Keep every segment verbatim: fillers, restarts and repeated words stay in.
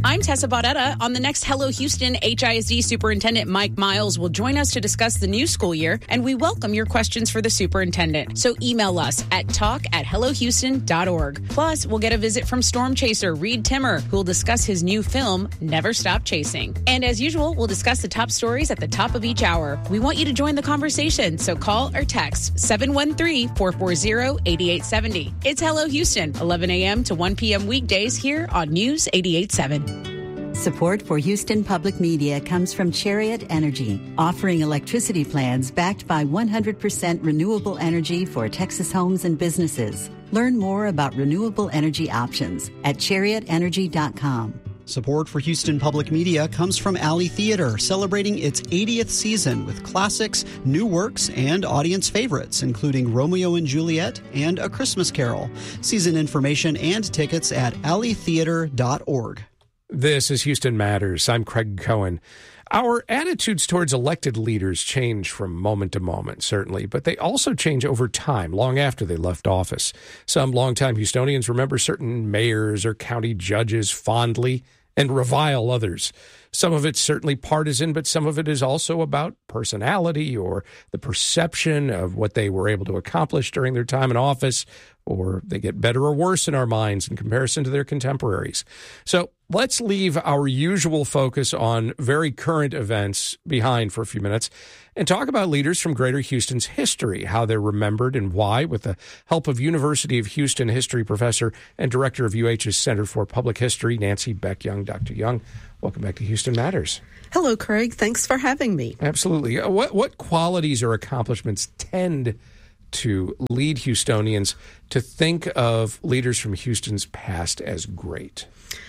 I'm Tessa Baudetta. On the next Hello Houston, H I S D Superintendent Mike Miles will join us to discuss the new school year, and we welcome your questions for the superintendent. So email us at talk at hello houston dot org. Plus, we'll get a visit from storm chaser Reed Timmer, who will discuss his new film, Never Stop Chasing. And as usual, we'll discuss the top stories at the top of each hour. We want you to join the conversation, so call or text seven one three, four four zero, eight eight seven zero. It's Hello Houston, eleven a.m. to one p.m. weekdays here on News eighty-eight point seven. Support for Houston Public Media comes from Chariot Energy, offering electricity plans backed by one hundred percent renewable energy for Texas homes and businesses. Learn more about renewable energy options at chariot energy dot com. Support for Houston Public Media comes from Alley Theater, celebrating its eightieth season with classics, new works, and audience favorites, including Romeo and Juliet and A Christmas Carol. Season information and tickets at alley theater dot org. This is Houston Matters. I'm Craig Cohen. Our attitudes towards elected leaders change from moment to moment, certainly, but they also change over time, long after they left office. Some longtime Houstonians remember certain mayors or county judges fondly and revile others. Some of it's certainly partisan, but some of it is also about personality or the perception of what they were able to accomplish during their time in office, or they get better or worse in our minds in comparison to their contemporaries. So let's leave our usual focus on very current events behind for a few minutes and talk about leaders from Greater Houston's history, how they're remembered and why, with the help of University of Houston history professor and director of U H's Center for Public History, Nancy Beck-Young. Doctor Young, welcome back to Houston Matters. Hello, Craig. Thanks for having me. Absolutely. What, what qualities or accomplishments tend to lead Houstonians to think of leaders from Houston's past as great?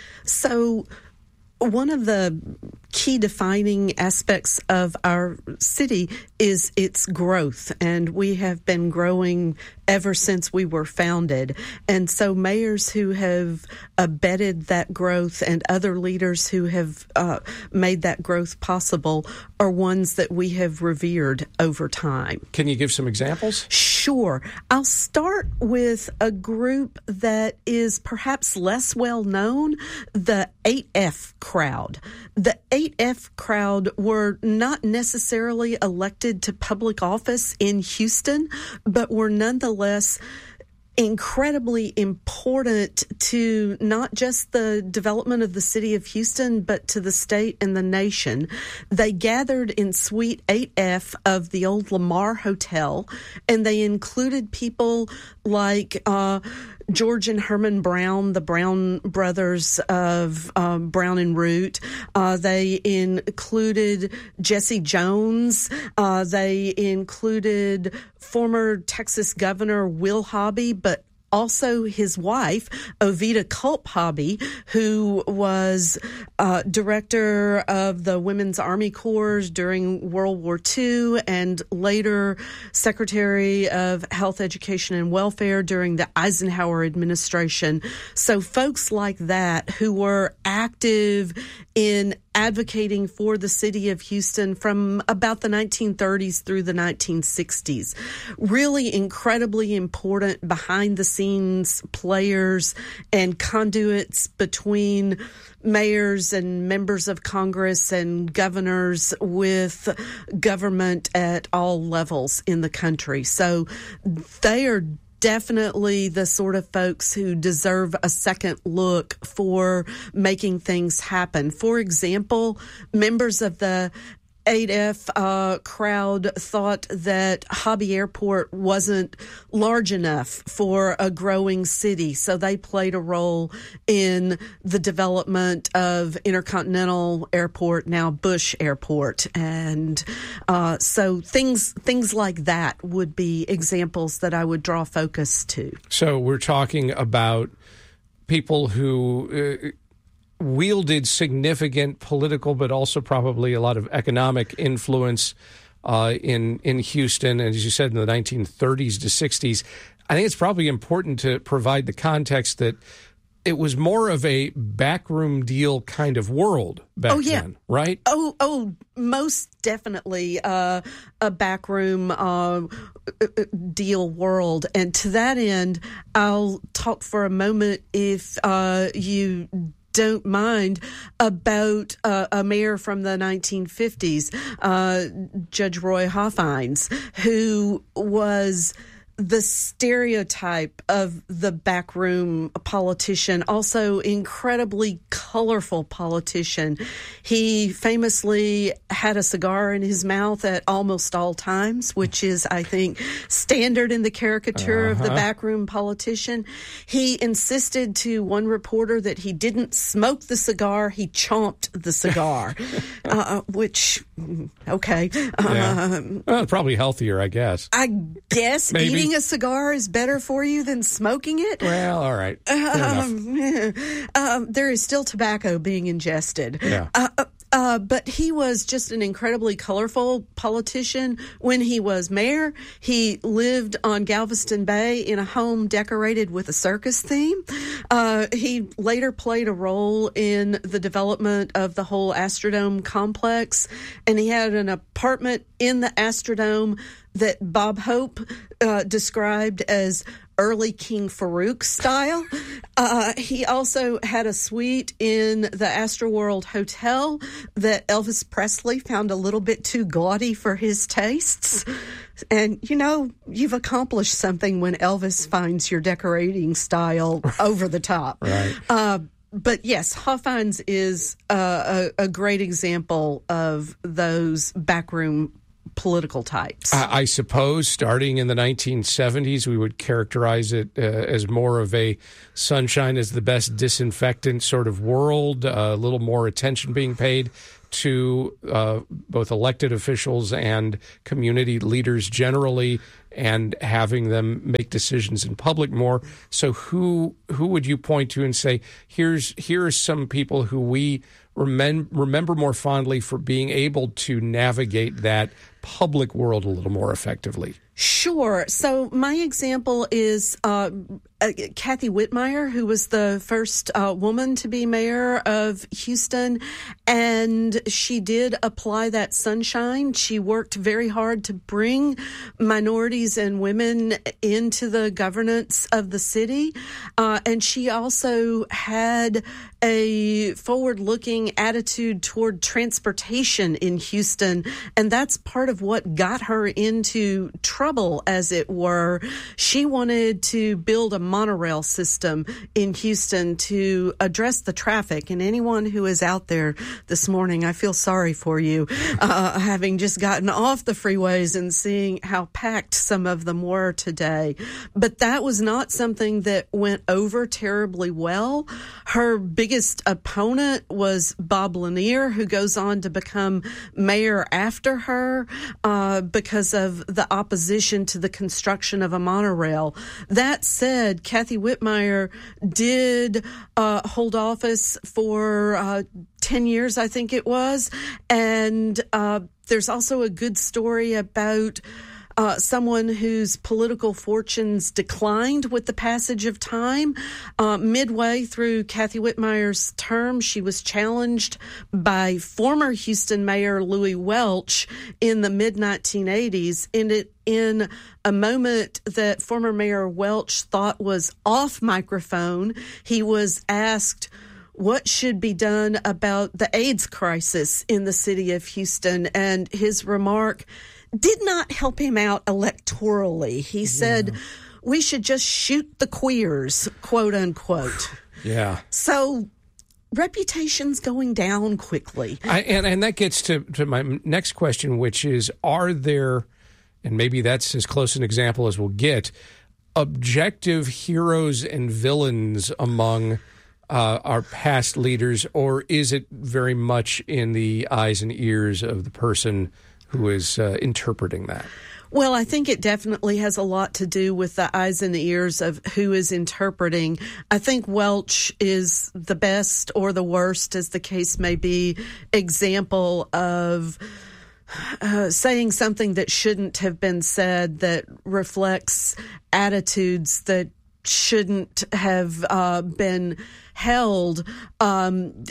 So one of the key defining aspects of our city is its growth, and we have been growing ever since we were founded. And so mayors who have abetted that growth and other leaders who have uh, made that growth possible are ones that we have revered over time. Can you give some examples? Sure. I'll start with a group that is perhaps less well known, the eight F crowd. The eight F crowd were not necessarily elected to public office in Houston, but were nonetheless incredibly important to not just the development of the city of Houston, but to the state and the nation. They gathered in Suite eight F of the old Lamar Hotel, and they included people like uh, George and Herman Brown, the Brown brothers of uh, Brown and Root. Uh, they included Jesse Jones. Uh, they included former Texas Governor Will Hobby, but also his wife, Ovita Culp Hobby, who was uh, director of the Women's Army Corps during World War Two and later Secretary of Health, Education, and Welfare during the Eisenhower administration. So folks like that who were active in advocating for the city of Houston from about the nineteen thirties through the nineteen sixties. Really incredibly important behind the scenes players and conduits between mayors and members of Congress and governors with government at all levels in the country. So they are definitely the sort of folks who deserve a second look for making things happen. For example, members of the eight F uh, crowd thought that Hobby Airport wasn't large enough for a growing city, so they played a role in the development of Intercontinental Airport, now Bush Airport. And uh, so things things like that would be examples that I would draw focus to. So we're talking about people who Uh, wielded significant political, but also probably a lot of economic influence uh, in in Houston, and as you said, in the nineteen thirties to sixties. I think it's probably important to provide the context that it was more of a backroom deal kind of world back oh, yeah. then, right? Oh, oh, most definitely uh, a backroom uh, deal world. And to that end, I'll talk for a moment, if uh, you don't mind about uh, a mayor from the nineteen fifties, uh, Judge Roy Hoffines, who was the stereotype of the backroom politician, also incredibly colorful politician. He famously had a cigar in his mouth at almost all times, which is, I think, standard in the caricature uh-huh. of the backroom politician. He insisted to one reporter that he didn't smoke the cigar, he chomped the cigar, uh, which, okay. Yeah. Um, well, probably healthier, I guess. I guess Maybe. Eating a cigar is better for you than smoking it. Well, all right. Um, um, there is still tobacco being ingested. Yeah. Uh, uh, but he was just an incredibly colorful politician when he was mayor. He lived on Galveston Bay in a home decorated with a circus theme. Uh, he later played a role in the development of the whole Astrodome complex, and he had an apartment in the Astrodome that Bob Hope uh, described as early King Farouk style. Uh, he also had a suite in the Astroworld Hotel that Elvis Presley found a little bit too gaudy for his tastes. And, you know, you've accomplished something when Elvis finds your decorating style over the top. Right. Uh, But yes, Hoffines is uh, a, a great example of those backroom political types. I, I suppose starting in the nineteen seventies, we would characterize it uh, as more of a sunshine is the best disinfectant sort of world, uh, a little more attention being paid to uh, both elected officials and community leaders generally, and having them make decisions in public more. So who who would you point to and say, here's here are some people who we remem- remember more fondly for being able to navigate that public world a little more effectively? Sure. So my example is uh, uh, Kathy Whitmire, who was the first uh, woman to be mayor of Houston, and she did apply that sunshine. She worked very hard to bring minorities and women into the governance of the city, uh, and she also had a forward-looking attitude toward transportation in Houston, and that's part of what got her into trouble, as it were. She wanted to build a monorail system in Houston to address the traffic, and anyone who is out there this morning, I feel sorry for you, uh, having just gotten off the freeways and seeing how packed some of them were today. But that was not something that went over terribly well. Her biggest opponent was Bob Lanier, who goes on to become mayor after her uh, because of the opposition to the construction of a monorail. That said, Kathy Whitmire did uh, hold office for uh, ten years, I think it was, and uh, there's also a good story about Uh, someone whose political fortunes declined with the passage of time. Uh, midway through Kathy Whitmire's term, she was challenged by former Houston Mayor Louis Welch in the mid nineteen eighties, in it in a moment that former Mayor Welch thought was off microphone. He was asked what should be done about the AIDS crisis in the city of Houston, and his remark did not help him out electorally. He said, yeah. we should just shoot the queers, quote unquote. Yeah. So reputation's going down quickly. I, and, and that gets to, to my next question, which is, are there, and maybe that's as close an example as we'll get, objective heroes and villains among uh, our past leaders, or is it very much in the eyes and ears of the person who is uh, interpreting that? Well, I think it definitely has a lot to do with the eyes and ears of who is interpreting. I think Welch is the best or the worst, as the case may be, example of uh, saying something that shouldn't have been said, that reflects attitudes that shouldn't have uh, been held. Um,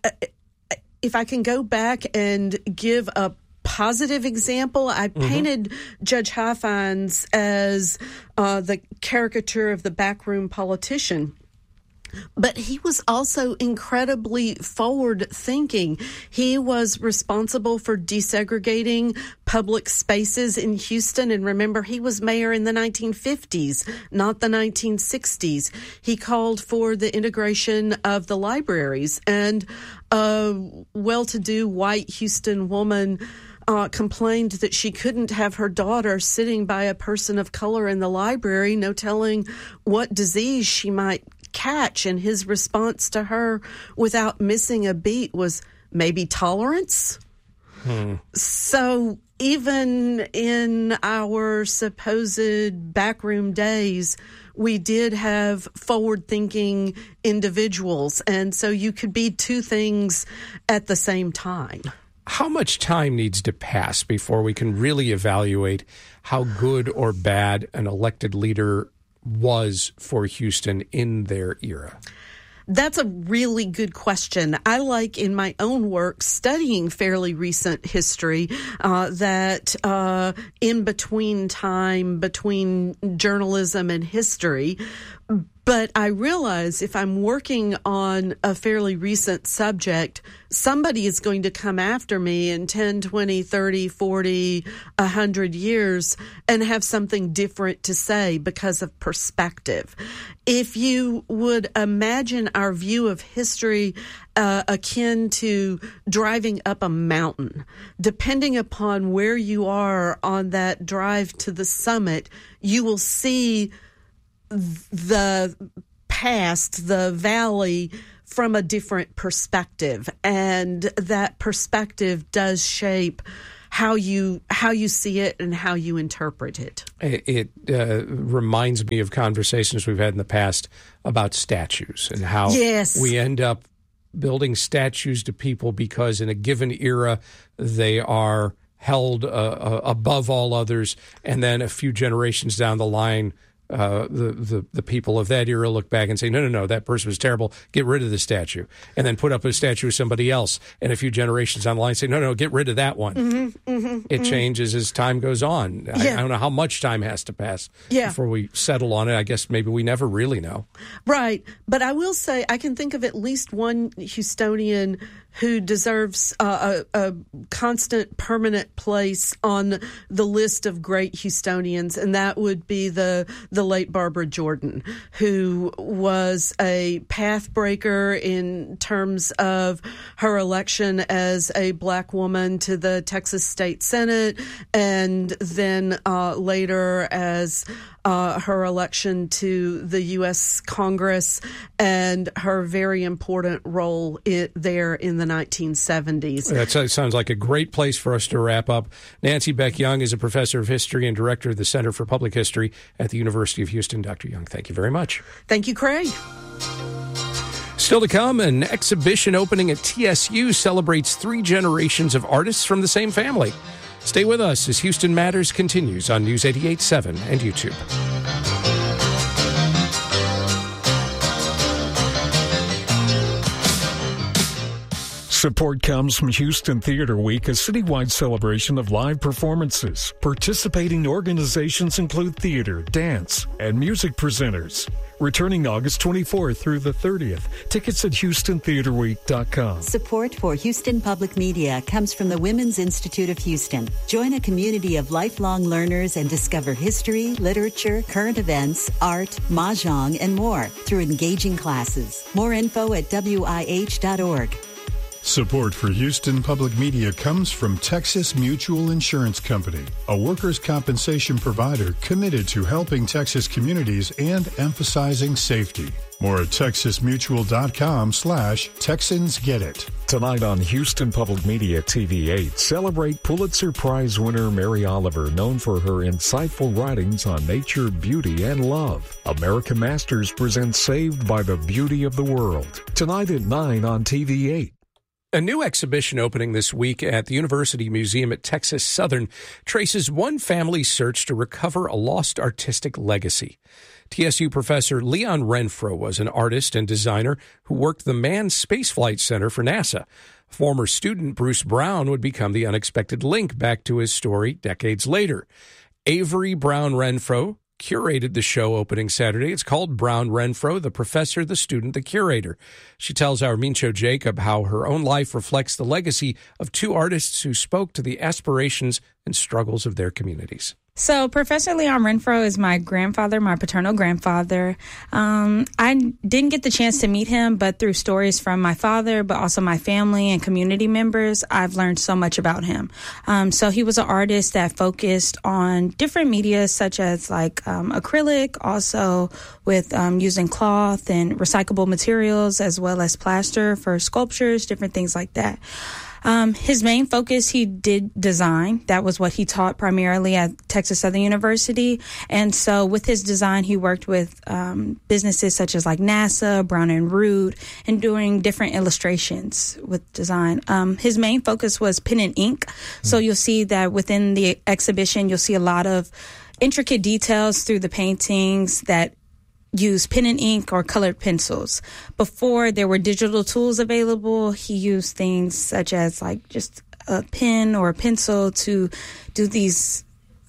if I can go back and give a positive example, I mm-hmm. painted Judge Hoffines as uh, the caricature of the backroom politician. But he was also incredibly forward-thinking. He was responsible for desegregating public spaces in Houston. And remember, he was mayor in the nineteen fifties, not the nineteen sixties. He called for the integration of the libraries. And a well-to-do white Houston woman Uh, complained that she couldn't have her daughter sitting by a person of color in the library, no telling what disease she might catch. And his response to her, without missing a beat, was maybe tolerance. Hmm. So even in our supposed backroom days, we did have forward-thinking individuals. And so you could be two things at the same time. How much time needs to pass before we can really evaluate how good or bad an elected leader was for Houston in their era? That's a really good question. I like in my own work studying fairly recent history, uh, that uh, in between time between journalism and history. But I realize if I'm working on a fairly recent subject, somebody is going to come after me in ten, twenty, thirty, forty, one hundred years and have something different to say because of perspective. If you would imagine our view of history uh, akin to driving up a mountain, depending upon where you are on that drive to the summit, you will see the past, the valley, from a different perspective. And that perspective does shape how you how you see it and how you interpret it. It, it uh, reminds me of conversations we've had in the past about statues and how yes. we end up building statues to people because in a given era they are held uh, uh, above all others, and then a few generations down the line, Uh, the, the the people of that era look back and say, no, no, no, that person was terrible. Get rid of the statue. And then put up a statue of somebody else. And a few generations down the line say, no, no, get rid of that one. Mm-hmm, mm-hmm, it mm-hmm. changes as time goes on. I, yeah. I don't know how much time has to pass yeah. before we settle on it. I guess maybe we never really know. Right. But I will say I can think of at least one Houstonian who deserves uh, a, a constant, permanent place on the list of great Houstonians, and that would be the the late Barbara Jordan, who was a path breaker in terms of her election as a black woman to the Texas State Senate, and then uh, later as Uh, her election to the U S Congress and her very important role in, there in the nineteen seventies. That sounds like a great place for us to wrap up. Nancy Beck Young is a professor of history and director of the Center for Public History at the University of Houston. Doctor Young, thank you very much. Thank you, Craig. Still to come, an exhibition opening at T S U celebrates three generations of artists from the same family. Stay with us as Houston Matters continues on News eighty-eight point seven and YouTube. Support comes from Houston Theater Week, a citywide celebration of live performances. Participating organizations include theater, dance, and music presenters. Returning August twenty-fourth through the thirtieth. Tickets at houston theater week dot com. Support for Houston Public Media comes from the Women's Institute of Houston. Join a community of lifelong learners and discover history, literature, current events, art, mahjong, and more through engaging classes. More info at w i h dot org. Support for Houston Public Media comes from Texas Mutual Insurance Company, a workers' compensation provider committed to helping Texas communities and emphasizing safety. More at texas mutual dot com slash Texans Get It. Tonight on Houston Public Media T V eight, celebrate Pulitzer Prize winner Mary Oliver, known for her insightful writings on nature, beauty, and love. America Masters presents Saved by the Beauty of the World. Tonight at nine on T V eight. A new exhibition opening this week at the University Museum at Texas Southern traces one family's search to recover a lost artistic legacy. T S U professor Leon Renfro was an artist and designer who worked the Manned Spaceflight Center for NASA. Former student Bruce Brown would become the unexpected link back to his story decades later. Avery Brown Renfro curated the show opening Saturday. It's called Brown Renfro, the Professor, the Student, the Curator. She tells our Mincho Jacob how her own life reflects the legacy of two artists who spoke to the aspirations and struggles of their communities. So Professor Leon Renfro is my grandfather, my paternal grandfather. Um, I didn't get the chance to meet him, but through stories from my father, but also my family and community members, I've learned so much about him. Um, so he was an artist that focused on different media, such as like um, acrylic, also with um, using cloth and recyclable materials, as well as plaster for sculptures, different things like that. Um, his main focus, he did design. That was what he taught primarily at Texas Southern University. And so with his design, he worked with um, businesses such as like NASA, Brown and Root, and doing different illustrations with design. Um, his main focus was pen and ink. Mm-hmm. So you'll see that within the exhibition, you'll see a lot of intricate details through the paintings that use pen and ink or colored pencils. Before there were digital tools available, he used things such as like just a pen or a pencil to do these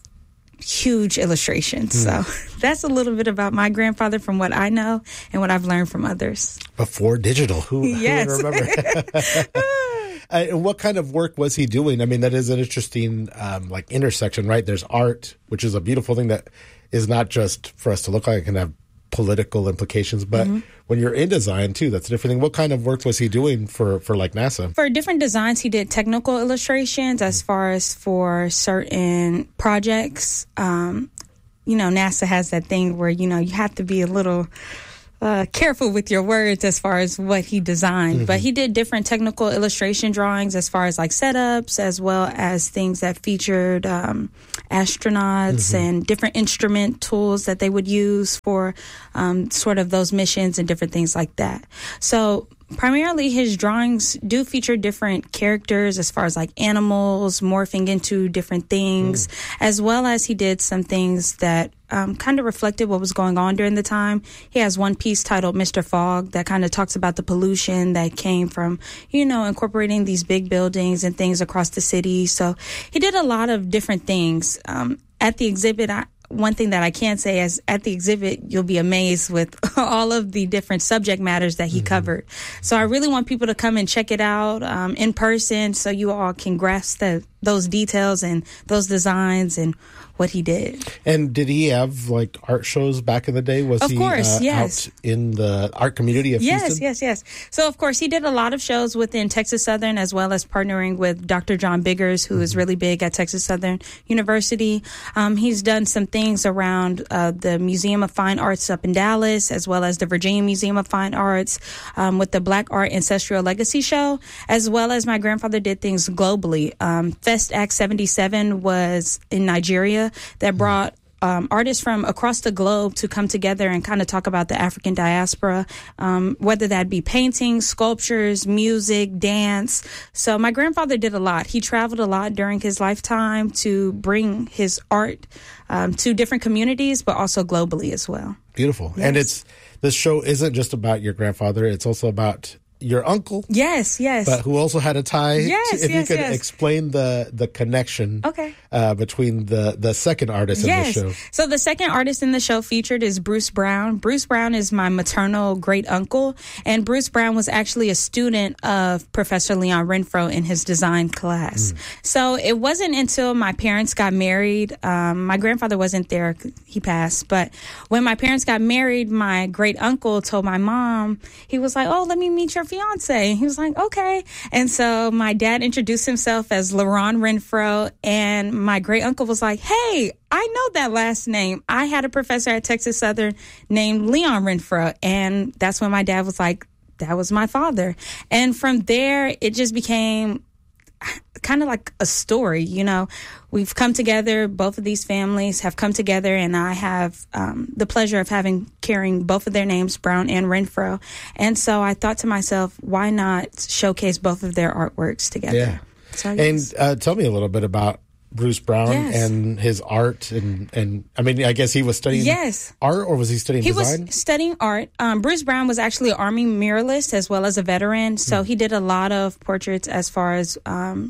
huge illustrations. Mm. So that's a little bit about my grandfather from what I know and what I've learned from others. Before digital, who, yes. who would remember? Uh, and what kind of work was he doing? I mean, that is an interesting um, like intersection, right? There's art, which is a beautiful thing that is not just for us to look like. It can have political implications, but mm-hmm. when you're in design too, that's a different thing. What kind of work was he doing for, for like NASA? For different designs, he did technical illustrations as far as for certain projects. Um, you know, NASA has that thing where, you know, you have to be a little Uh, careful with your words as far as what he designed. Mm-hmm. But he did different technical illustration drawings as far as like setups, as well as things that featured um, astronauts mm-hmm. and different instrument tools that they would use for um, sort of those missions and different things like that. So primarily his drawings do feature different characters as far as like animals morphing into different things, mm. as well as he did some things that um, kind of reflected what was going on during the time. He has one piece titled Mister Fog that kind of talks about the pollution that came from, you know, incorporating these big buildings and things across the city. So he did a lot of different things. Um, at the exhibit, I, one thing that I can say is at the exhibit, you'll be amazed with all of the different subject matters that he mm-hmm. covered. So I really want people to come and check it out um, in person so you all can grasp the, those details and those designs and what he did. And did he have like art shows back in the day? Was of he course, uh, yes. out in the art community of yes, Houston? Yes, yes, yes. So of course he did a lot of shows within Texas Southern, as well as partnering with Doctor John Biggers, who mm-hmm. is really big at Texas Southern University. Um, he's done some things around uh, the Museum of Fine Arts up in Dallas, as well as the Virginia Museum of Fine Arts um, with the Black Art Ancestral Legacy Show, as well as my grandfather did things globally. Um, Fest Act seventy-seven was in Nigeria that brought Um, artists from across the globe to come together and kind of talk about the African diaspora, um, whether that be paintings, sculptures, music, dance. So my grandfather did a lot. He traveled a lot during his lifetime to bring his art um, to different communities, but also globally as well. Beautiful. Yes. And it's this show isn't just about your grandfather. It's also about your uncle. Yes, yes. But who also had a tie. Yes, to, if yes, you could yes. explain the, the connection okay. uh, between the, the second artist yes. in the show. So the second artist in the show featured is Bruce Brown. Bruce Brown is my maternal great uncle. And Bruce Brown was actually a student of Professor Leon Renfro in his design class. Mm. So it wasn't until my parents got married. Um, my grandfather wasn't there. He passed. But when my parents got married, my great uncle told my mom, he was like, oh, let me meet your fiance. He was like, okay. And so my dad introduced himself as LaRon Renfro, and my great uncle was like, hey, I know that last name. I had a professor at Texas Southern named Leon Renfro. And that's when my dad was like, that was my father. And from there, it just became kind of like a story, you know. We've come together, both of these families have come together, and I have um, the pleasure of having carrying both of their names, Brown and Renfro. And so I thought to myself, why not showcase both of their artworks together? Yeah. So, yes. And uh, tell me a little bit about Bruce Brown yes. and his art. And, and I mean, I guess he was studying yes. art, or was he studying he design? He was studying art. Um, Bruce Brown was actually an Army muralist as well as a veteran. So mm. he did a lot of portraits as far as um,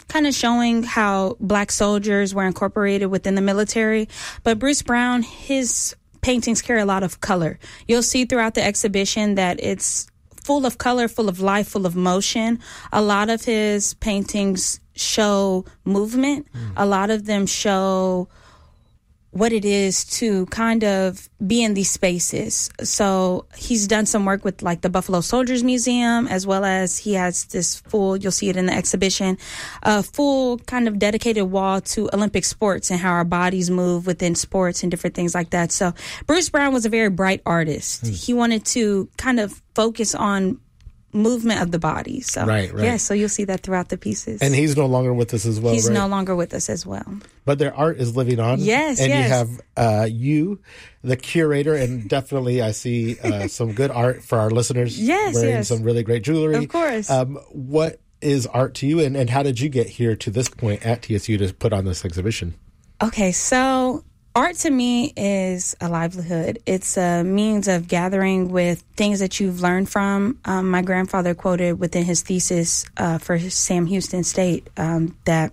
kind of showing how Black soldiers were incorporated within the military. But Bruce Brown, his paintings carry a lot of color. You'll see throughout the exhibition that it's full of color, full of life, full of motion. A lot of his paintings show movement. Mm. A lot of them show what it is to kind of be in these spaces. So he's done some work with like the Buffalo Soldiers Museum, as well as he has this full, you'll see it in the exhibition, a full kind of dedicated wall to Olympic sports and how our bodies move within sports and different things like that. So Bruce Brown was a very bright artist. Mm. He wanted to kind of focus on movement of the body. So right, right. Yeah, so you'll see that throughout the pieces. And he's no longer with us as well, He's right? no longer with us as well. But their art is living on. Yes, and yes. you have uh, you, the curator, and definitely I see uh, some good art for our listeners. Yes, wearing yes. some really great jewelry. Of course. Um, what is art to you, and, and how did you get here to this point at T S U to put on this exhibition? Okay, so art to me is a livelihood. It's a means of gathering with things that you've learned from. Um, my grandfather quoted within his thesis uh, for Sam Houston State um, that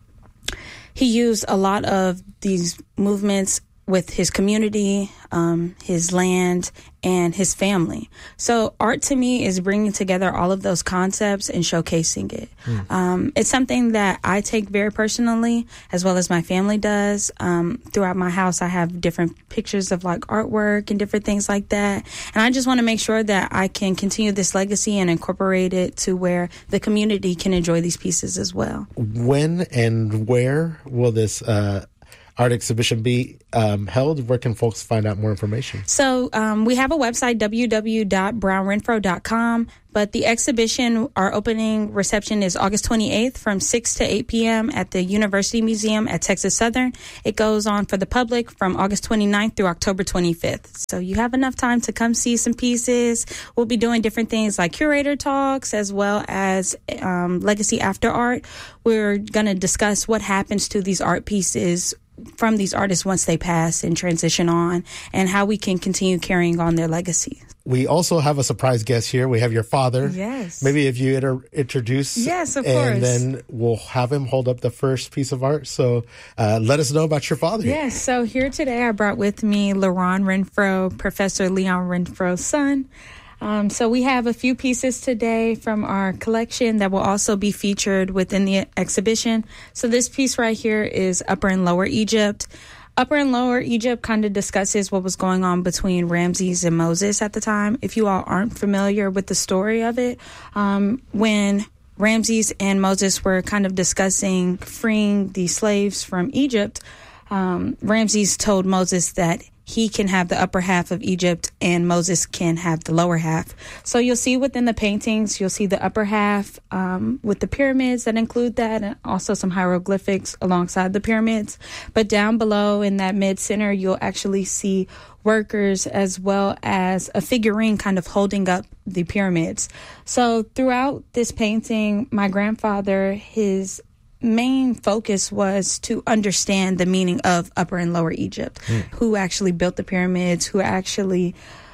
he used a lot of these movements with his community, um, his land, and his family. So art to me is bringing together all of those concepts and showcasing it. Mm. Um, it's something that I take very personally, as well as my family does. Um, throughout my house, I have different pictures of like artwork and different things like that. And I just want to make sure that I can continue this legacy and incorporate it to where the community can enjoy these pieces as well. When and where will this uh art exhibition be um, held? Where can folks find out more information? So um, we have a website, w w w dot brown renfro dot com, but the exhibition, our opening reception is August twenty-eighth from six to eight p.m. at the University Museum at Texas Southern. It goes on for the public from August twenty-ninth through October twenty-fifth. So you have enough time to come see some pieces. We'll be doing different things like curator talks, as well as um, legacy after art. We're going to discuss what happens to these art pieces from these artists once they pass and transition on, and how we can continue carrying on their legacy. We also have a surprise guest here. We have your father. Yes. Maybe if you inter- introduce. Yes, of and course. And then we'll have him hold up the first piece of art. So uh, let us know about your father. Yes. So here today I brought with me LaRon Renfro, Professor Leon Renfro's son. Um, so we have a few pieces today from our collection that will also be featured within the exhibition. So this piece right here is Upper and Lower Egypt. Upper and Lower Egypt kind of discusses what was going on between Ramses and Moses at the time. If you all aren't familiar with the story of it, um, when Ramses and Moses were kind of discussing freeing the slaves from Egypt, um, Ramses told Moses that he can have the upper half of Egypt and Moses can have the lower half. So you'll see within the paintings, you'll see the upper half um, with the pyramids that include that, and also some hieroglyphics alongside the pyramids. But down below in that mid center, you'll actually see workers as well as a figurine kind of holding up the pyramids. So throughout this painting, my grandfather, his main focus was to understand the meaning of Upper and Lower Egypt, mm. who actually built the pyramids, who actually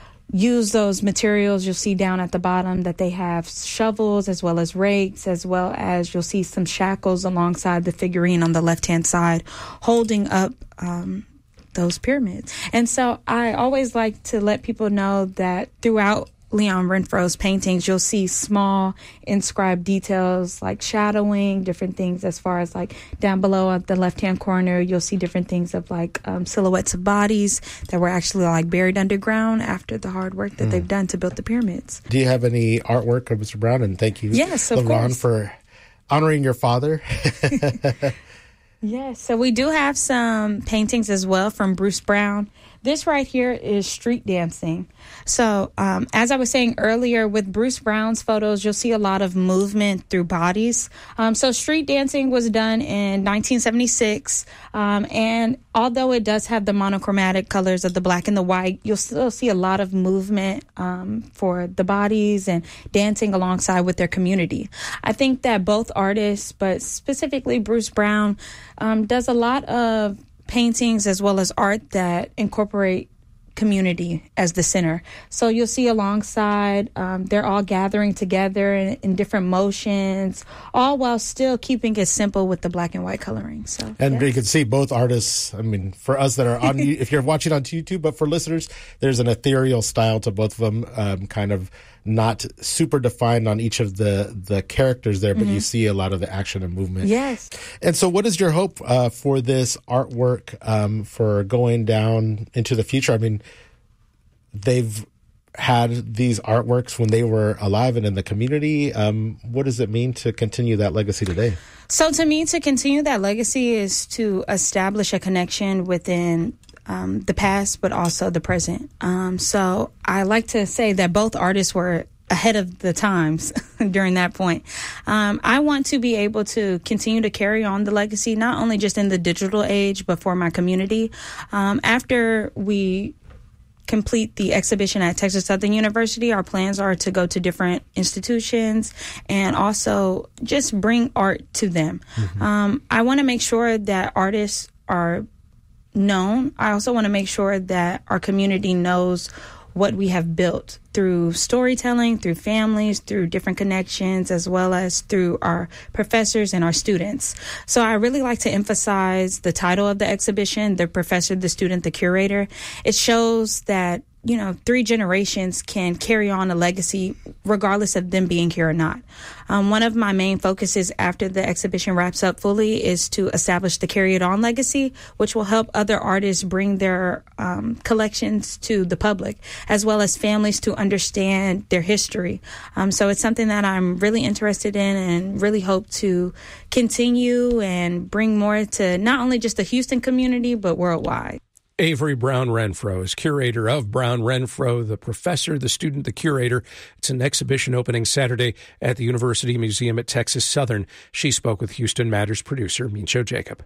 used those materials. You'll see down at the bottom that they have shovels as well as rakes, as well as you'll see some shackles alongside the figurine on the left-hand side holding up um, those pyramids. And so I always like to let people know that throughout Leon Renfro's paintings, you'll see small inscribed details like shadowing, different things as far as like down below at the left-hand corner, you'll see different things of like um, silhouettes of bodies that were actually like buried underground after the hard work that mm. they've done to build the pyramids. Do you have any artwork of Mister Brown? And thank you, yes, of LaRon, course. for honoring your father. Yes, so we do have some paintings as well from Bruce Brown. This right here is street dancing. So um, as I was saying earlier, with Bruce Brown's photos, you'll see a lot of movement through bodies. Um, so street dancing was done in nineteen seventy-six. Um, and although it does have the monochromatic colors of the black and the white, you'll still see a lot of movement um, for the bodies and dancing alongside with their community. I think that both artists, but specifically Bruce Brown, um, does a lot of paintings as well as art that incorporate community as the center. So you'll see alongside, um, they're all gathering together in, in different motions, all while still keeping it simple with the black and white coloring. So, and yeah. you can see both artists. I mean, for us that are on, if you're watching on YouTube, but for listeners, there's an ethereal style to both of them, um, kind of not super defined on each of the, the characters there, but mm-hmm. you see a lot of the action and movement. Yes. And so what is your hope uh, for this artwork um, for going down into the future? I mean, they've had these artworks when they were alive and in the community. Um, what does it mean to continue that legacy today? So to me, to continue that legacy is to establish a connection within Um, the past, but also the present. Um, so I like to say that both artists were ahead of the times during that point. Um, I want to be able to continue to carry on the legacy, not only just in the digital age, but for my community. Um, after we complete the exhibition at Texas Southern University, our plans are to go to different institutions and also just bring art to them. Mm-hmm. Um, I want to make sure that artists are known. I also want to make sure that our community knows what we have built through storytelling, through families, through different connections, as well as through our professors and our students. So I really like to emphasize the title of the exhibition, The Professor, the Student, the Curator. It shows that, you know, three generations can carry on a legacy regardless of them being here or not. Um, one of my main focuses after the exhibition wraps up fully is to establish the Carry It On legacy, which will help other artists bring their um, collections to the public, as well as families to understand their history. Um, so it's something that I'm really interested in and really hope to continue and bring more to not only just the Houston community, but worldwide. Avery Brown Renfro is curator of Brown Renfro, The Professor, the Student, the Curator. It's an exhibition opening Saturday at the University Museum at Texas Southern. She spoke with Houston Matters producer Mincho Jacob.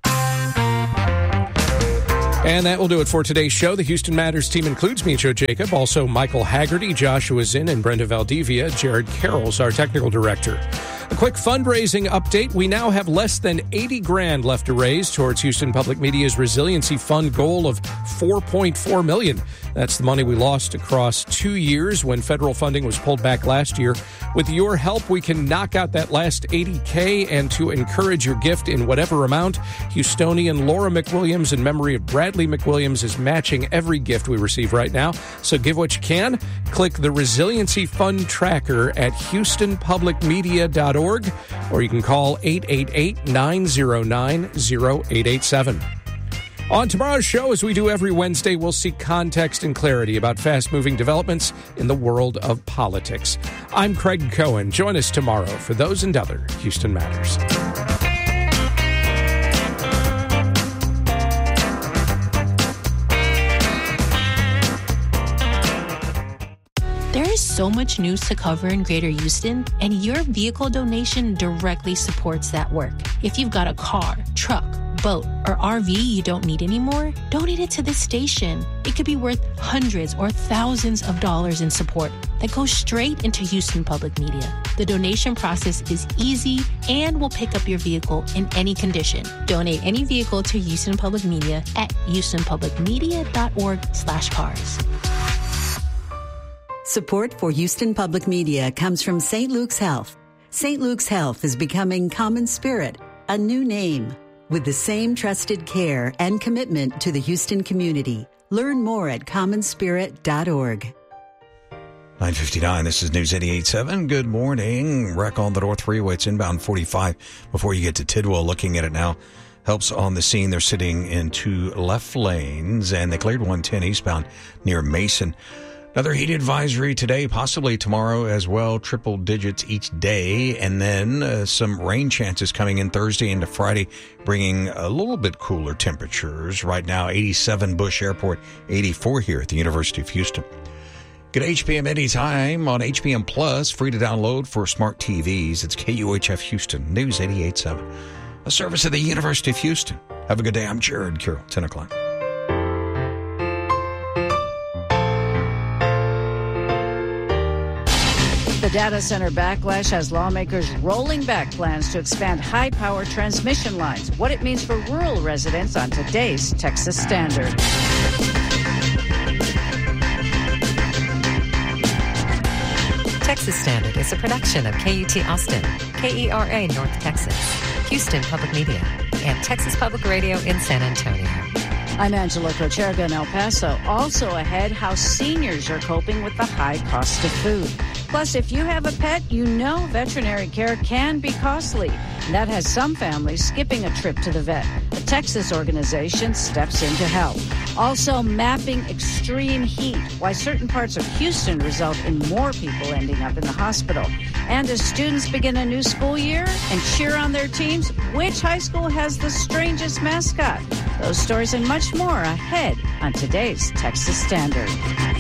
And that will do it for today's show. The Houston Matters team includes Mincho Jacob, also Michael Haggerty, Joshua Zinn, and Brenda Valdivia. Jared Carroll's our technical director. A quick fundraising update. We now have less than eighty grand left to raise towards Houston Public Media's Resiliency Fund goal of four point four million dollars. That's the money we lost across two years when federal funding was pulled back last year. With your help, we can knock out that last eighty K, and to encourage your gift in whatever amount, Houstonian Laura McWilliams in memory of Bradley McWilliams is matching every gift we receive right now. So give what you can. Click the Resiliency Fund tracker at houston public media dot org, or you can call eight eight eight, nine zero nine, zero eight eight seven. On tomorrow's show, as we do every Wednesday, we'll seek context and clarity about fast-moving developments in the world of politics. I'm Craig Cohen. Join us tomorrow for those and other Houston Matters. There is so much news to cover in Greater Houston, and your vehicle donation directly supports that work. If you've got a car, truck, boat, or R V you don't need anymore, donate it to this station. It could be worth hundreds or thousands of dollars in support that goes straight into Houston Public Media. The donation process is easy and will pick up your vehicle in any condition. Donate any vehicle to Houston Public Media at houston public media dot org slash cars. Support for Houston Public Media comes from Saint Luke's Health. Saint Luke's Health is becoming Common Spirit, a new name, with the same trusted care and commitment to the Houston community. Learn more at common spirit dot org. nine fifty-nine, this is News eighty-eight point seven. Good morning. Wreck on the North Freeway. It's inbound forty-five before you get to Tidwell. Looking at it now. Helps on the scene. They're sitting in two left lanes, and they cleared one ten eastbound near Mason. Another heat advisory today, possibly tomorrow as well, triple digits each day. And then uh, some rain chances coming in Thursday into Friday, bringing a little bit cooler temperatures. Right now, eighty-seven Bush Airport, eighty-four here at the University of Houston. Get H P M anytime on H P M Plus, free to download for smart T Vs. It's K U H F Houston, News eighty-eight point seven, a service of the University of Houston. Have a good day. I'm Jared Carroll, ten o'clock. The data center backlash has lawmakers rolling back plans to expand high-power transmission lines. What it means for rural residents on today's Texas Standard. Texas Standard is a production of K U T Austin, K E R A North Texas, Houston Public Media, and Texas Public Radio in San Antonio. I'm Angela Kocherga in El Paso. Also ahead, how seniors are coping with the high cost of food. Plus, if you have a pet, you know veterinary care can be costly. And that has some families skipping a trip to the vet. A Texas organization steps in to help. Also, mapping extreme heat, why certain parts of Houston result in more people ending up in the hospital. And as students begin a new school year and cheer on their teams, which high school has the strangest mascot? Those stories and much more ahead on today's Texas Standard.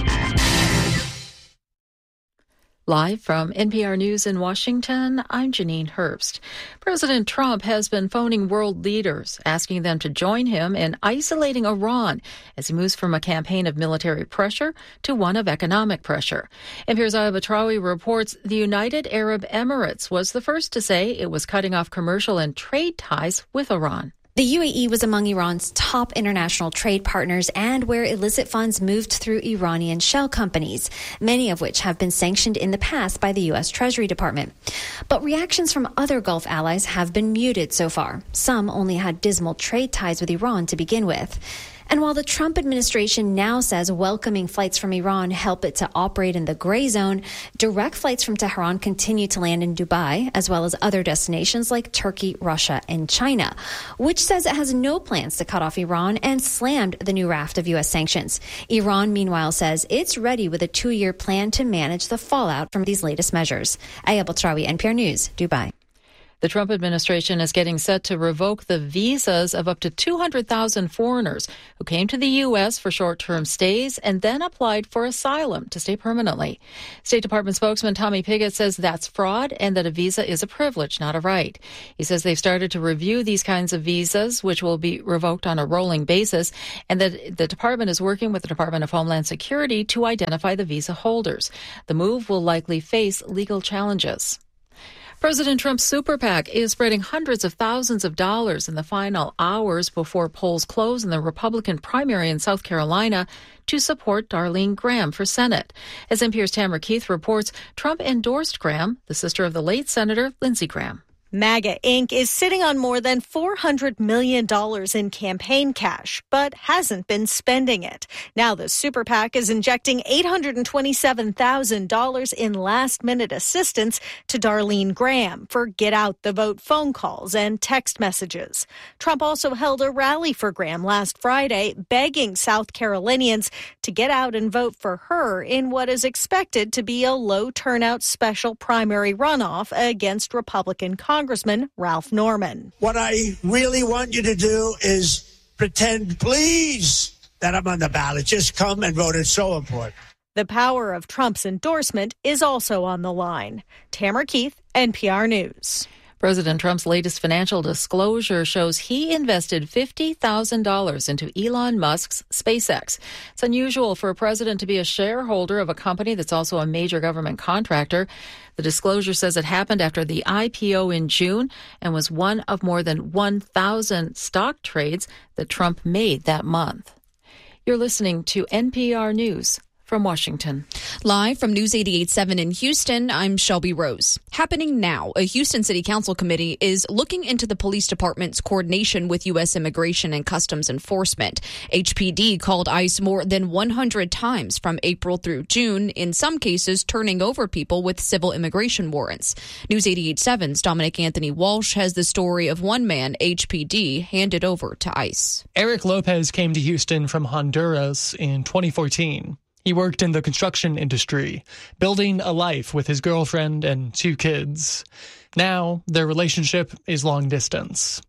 Live from N P R News in Washington, I'm Janine Herbst. President Trump has been phoning world leaders, asking them to join him in isolating Iran as he moves from a campaign of military pressure to one of economic pressure. N P R's Aya Batrawi reports the United Arab Emirates was the first to say it was cutting off commercial and trade ties with Iran. The U A E was among Iran's top international trade partners and where illicit funds moved through Iranian shell companies, many of which have been sanctioned in the past by the U S Treasury Department. But reactions from other Gulf allies have been muted so far. Some only had dismal trade ties with Iran to begin with. And while the Trump administration now says welcoming flights from Iran help it to operate in the gray zone, direct flights from Tehran continue to land in Dubai, as well as other destinations like Turkey, Russia, and China, which says it has no plans to cut off Iran and slammed the new raft of U S sanctions. Iran, meanwhile, says it's ready with a two-year plan to manage the fallout from these latest measures. Aya Batrawi, N P R News, Dubai. The Trump administration is getting set to revoke the visas of up to two hundred thousand foreigners who came to the U S for short-term stays and then applied for asylum to stay permanently. State Department spokesman Tommy Pigott says that's fraud and that a visa is a privilege, not a right. He says they've started to review these kinds of visas, which will be revoked on a rolling basis, and that the department is working with the Department of Homeland Security to identify the visa holders. The move will likely face legal challenges. President Trump's super PAC is spreading hundreds of thousands of dollars in the final hours before polls close in the Republican primary in South Carolina to support Darlene Graham for Senate. As N P R's Tamara Keith reports, Trump endorsed Graham, the sister of the late Senator Lindsey Graham. MAGA Incorporated is sitting on more than four hundred million dollars in campaign cash, but hasn't been spending it. Now the super PAC is injecting eight hundred twenty-seven thousand dollars in last-minute assistance to Darlene Graham for get-out-the-vote phone calls and text messages. Trump also held a rally for Graham last Friday, begging South Carolinians to get out and vote for her in what is expected to be a low-turnout special primary runoff against Republican Congress. Congressman Ralph Norman. What I really want you to do is pretend, please, that I'm on the ballot. Just come and vote. It's so important. The power of Trump's endorsement is also on the line. Tamara Keith, N P R News. President Trump's latest financial disclosure shows he invested fifty thousand dollars into Elon Musk's SpaceX. It's unusual for a president to be a shareholder of a company that's also a major government contractor. The disclosure says it happened after the I P O in June and was one of more than one thousand stock trades that Trump made that month. You're listening to N P R News from Washington. Live from News eighty-eight point seven in Houston, I'm Shelby Rose. Happening now, a Houston City Council committee is looking into the police department's coordination with U S Immigration and Customs Enforcement. H P D called ICE more than one hundred times from April through June, in some cases turning over people with civil immigration warrants. News eighty-eight point seven's Dominic Anthony Walsh has the story of one man H P D handed over to ICE. Eric Lopez came to Houston from Honduras in twenty fourteen. He worked in the construction industry, building a life with his girlfriend and two kids. Now, their relationship is long distance.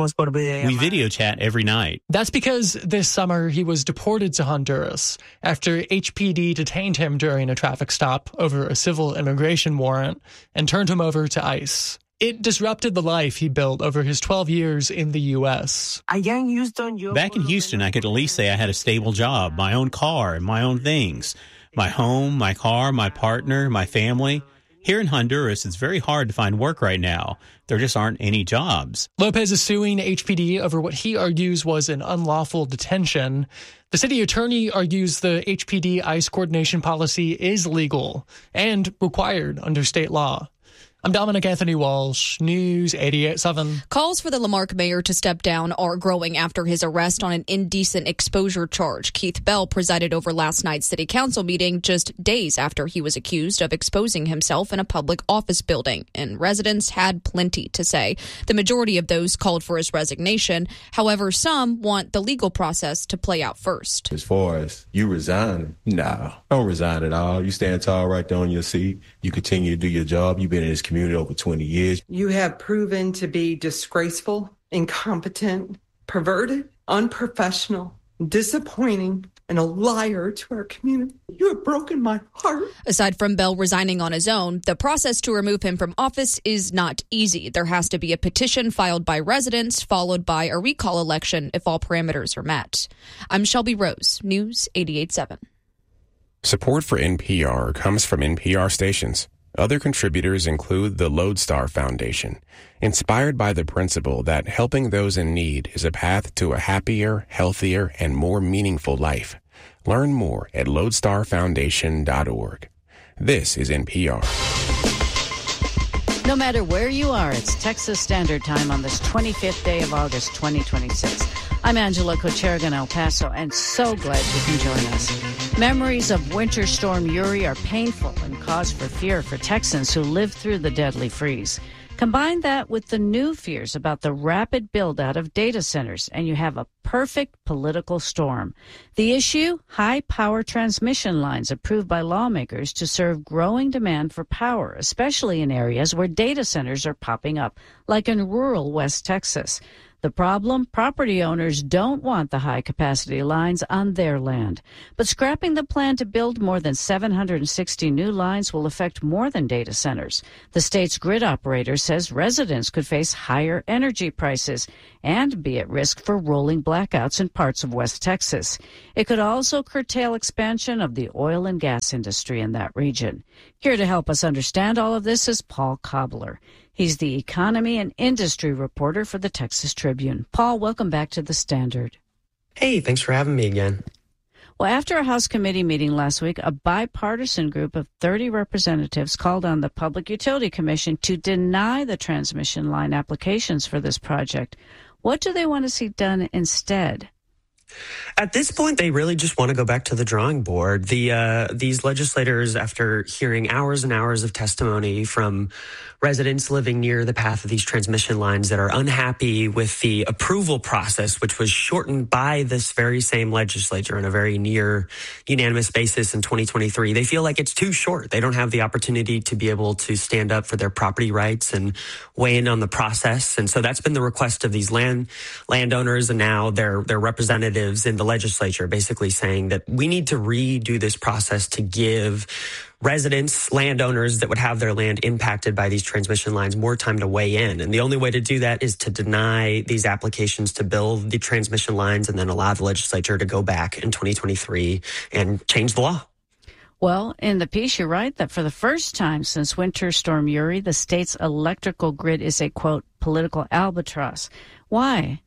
We video chat every night. That's because this summer he was deported to Honduras after H P D detained him during a traffic stop over a civil immigration warrant and turned him over to ICE. It disrupted the life he built over his twelve years in the U S. Back in Houston, I could at least say I had a stable job, my own car, and my own things. My home, my car, my partner, my family. Here in Honduras, it's very hard to find work right now. There just aren't any jobs. Lopez is suing H P D over what he argues was an unlawful detention. The city attorney argues the H P D ICE coordination policy is legal and required under state law. I'm Dominic Anthony Walsh, News eighty-eight point seven. Calls for the Lamarck mayor to step down are growing after his arrest on an indecent exposure charge. Keith Bell presided over last night's city council meeting just days after he was accused of exposing himself in a public office building, and residents had plenty to say. The majority of those called for his resignation. However, some want the legal process to play out first. As far as you resigning, no, don't resign at all. You stand tall right there on your seat. You continue to do your job. You've been in this community over twenty years. You have proven to be disgraceful, incompetent, perverted, unprofessional, disappointing, and a liar to our community. You have broken my heart. Aside from Bell resigning on his own, the process to remove him from office is not easy. There has to be a petition filed by residents, followed by a recall election if all parameters are met. I'm Shelby Rose, News eighty-eight point seven. Support for N P R comes from N P R stations. Other contributors include the Lodestar Foundation, inspired by the principle that helping those in need is a path to a happier, healthier, and more meaningful life. Learn more at lodestar foundation dot org. This is N P R. No matter where you are, it's Texas Standard Time on this twenty-fifth day of August, twenty twenty-six. I'm Angela Cocherga in El Paso, and so glad you can join us. Memories of Winter Storm Uri are painful and cause for fear for Texans who lived through the deadly freeze. Combine that with the new fears about the rapid build-out of data centers, and you have a perfect political storm. The issue? High-power transmission lines approved by lawmakers to serve growing demand for power, especially in areas where data centers are popping up, like in rural West Texas. The problem? Property owners don't want the high-capacity lines on their land. But scrapping the plan to build more than seven hundred sixty new lines will affect more than data centers. The state's grid operator says residents could face higher energy prices and be at risk for rolling blackouts in parts of West Texas. It could also curtail expansion of the oil and gas industry in that region. Here to help us understand all of this is Paul Cobbler. He's the economy and industry reporter for the Texas Tribune. Paul, welcome back to the Standard. Hey, thanks for having me again. Well, after a House committee meeting last week, a bipartisan group of thirty representatives called on the Public Utility Commission to deny the transmission line applications for this project. What do they want to see done instead? At this point, they really just want to go back to the drawing board. The uh, these legislators, after hearing hours and hours of testimony from residents living near the path of these transmission lines that are unhappy with the approval process, which was shortened by this very same legislature on a very near unanimous basis in twenty twenty-three, they feel like it's too short. They don't have the opportunity to be able to stand up for their property rights and weigh in on the process. And so that's been the request of these land landowners and now their their representatives in the legislature, basically saying that we need to redo this process to give residents, landowners that would have their land impacted by these transmission lines more time to weigh in. And the only way to do that is to deny these applications to build the transmission lines and then allow the legislature to go back in twenty twenty-three and change the law. Well, in the piece, you write that for the first time since Winter Storm Uri, the state's electrical grid is a, quote, political albatross. Why?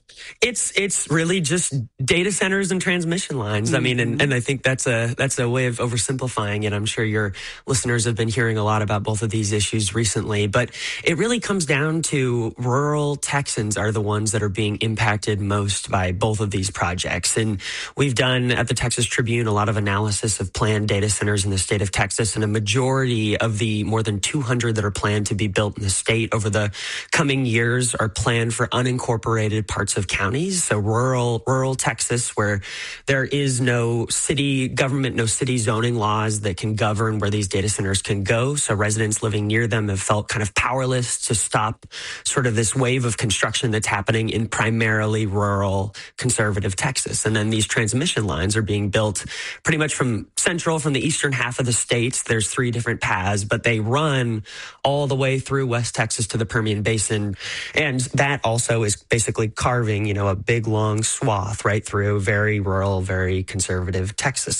It's it's really just data centers and transmission lines. Mm-hmm. I mean, and, and I think that's a that's a way of oversimplifying it. I'm sure your listeners have been hearing a lot about both of these issues recently, but it really comes down to rural Texans are the ones that are being impacted most by both of these projects. And we've done at the Texas Tribune a lot of analysis of planned data centers in the state of Texas, and a majority of the more than two hundred that are planned to be built in the state over the coming years are planned for unincorporated parts of counties, so rural rural Texas, where there is no city government, no city zoning laws that can govern where these data centers can go. So residents living near them have felt kind of powerless to stop sort of this wave of construction that's happening in primarily rural conservative Texas. And then these transmission lines are being built pretty much from central, from the eastern half of the state. There's three different paths, but they run all the way through West Texas to the Permian Basin. And that also is basically carving, you know, a big long swath right through very rural, very conservative Texas.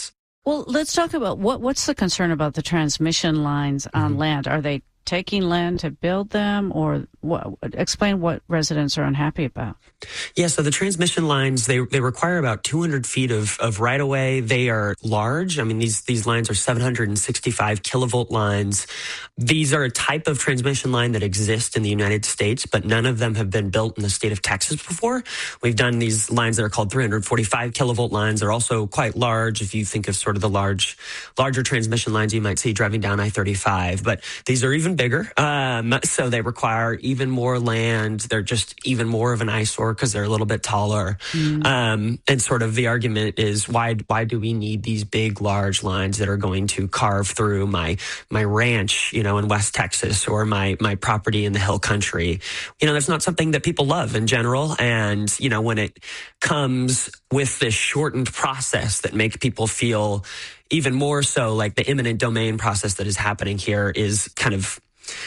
Well, let's talk about what what's the concern about the transmission lines on mm-hmm. land? Are they taking land to build them, or what? Explain what residents are unhappy about. Yeah, so the transmission lines, they they require about two hundred feet of, of right-of-way. They are large. I mean, these, these lines are seven hundred sixty-five kilovolt lines. These are a type of transmission line that exists in the United States, but none of them have been built in the state of Texas before. We've done these lines that are called three hundred forty-five kilovolt lines. They're also quite large if you think of sort of the large, larger transmission lines you might see driving down I thirty-five. But these are even bigger, um, so they require even more land. They're just even more of an eyesore because they're a little bit taller. Mm. Um, and sort of the argument is, why why do we need these big, large lines that are going to carve through my my ranch, you know, in West Texas, or my my property in the Hill Country? You know, that's not something that people love in general. And, you know, when it comes with this shortened process that make people feel even more so like the eminent domain process that is happening here is kind of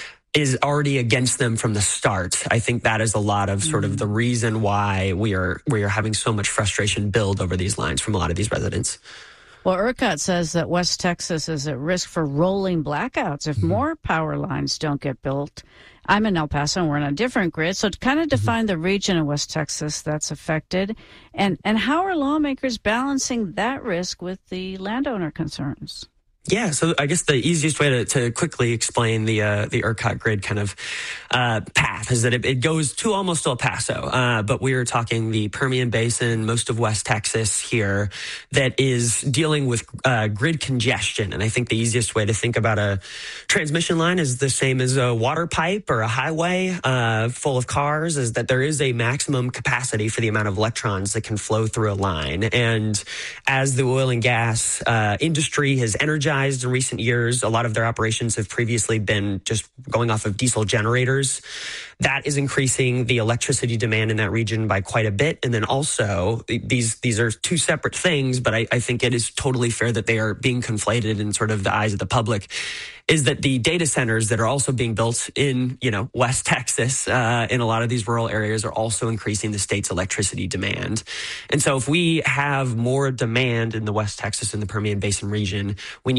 is already against them from the start. I think that is a lot of sort of the reason why we are we are having so much frustration build over these lines from a lot of these residents. Well, ERCOT says that West Texas is at risk for rolling blackouts if mm-hmm. more power lines don't get built. I'm in El Paso, and we're on a different grid. So to kind of define mm-hmm. the region of West Texas that's affected, and, and how are lawmakers balancing that risk with the landowner concerns? Yeah, so I guess the easiest way to, to quickly explain the uh, the ERCOT grid kind of uh, path is that it, it goes to almost El Paso, uh, but we are talking the Permian Basin, most of West Texas here, that is dealing with uh, grid congestion. And I think the easiest way to think about a transmission line is the same as a water pipe or a highway uh, full of cars, is that there is a maximum capacity for the amount of electrons that can flow through a line. And as the oil and gas uh, industry has energized in recent years, a lot of their operations have previously been just going off of diesel generators. That is increasing the electricity demand in that region by quite a bit. And then also, these these are two separate things, but I, I think it is totally fair that they are being conflated in sort of the eyes of the public, is that the data centers that are also being built in, you know, West Texas, uh, in a lot of these rural areas, are also increasing the state's electricity demand. And so if we have more demand in the West Texas and the Permian Basin region, we need